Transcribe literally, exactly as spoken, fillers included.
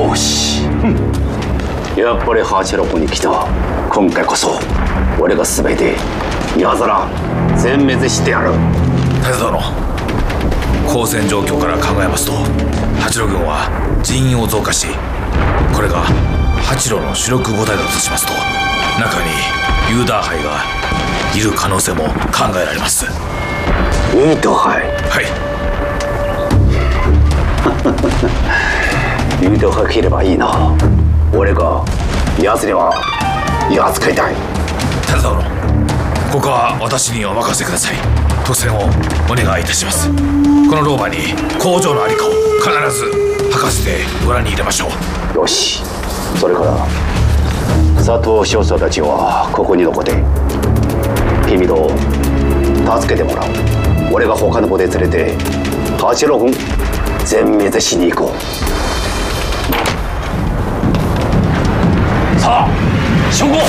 よし、うん、やっぱり八六に来た。今回こそ俺が全て矢面全滅してやる。 太田殿、交戦状況から考えますと八路軍は人員を増加し、これが八路の主力部隊だとしますと、中にユーダーハイがいる可能性も考えられます。 ユーダーハイ？ はい。 ユーダーハイが来ればいいな。俺が奴にはやっつかりたい。 太田殿、ここは私にお任せください。当選をお願いいたします。この老婆に工場の在りかを必ず吐かせてご覧に入れましょう。 よし、それから佐藤少佐たちはここに残って君と助けてもらう。俺が他の部で連れて八路軍全滅しに行こう。さあ、集合。